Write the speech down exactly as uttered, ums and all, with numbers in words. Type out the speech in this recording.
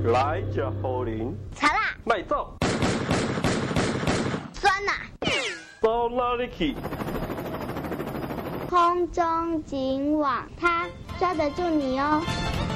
来吃好零。 查啦， 卖走， 酸呐、 走哪里去？ 空中警网，它抓得住你哦。